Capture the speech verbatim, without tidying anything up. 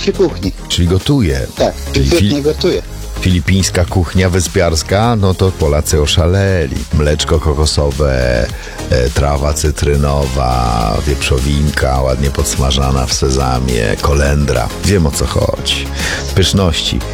filipińskiej kuchni. Czyli gotuje. Tak, Czyli świetnie fi- gotuje. Filipińska kuchnia wyspiarska, no to Polacy oszaleli. Mleczko kokosowe, e, trawa cytrynowa, wieprzowinka ładnie podsmażana w sezamie, kolendra. Wiem, o co chodzi. Pyszności.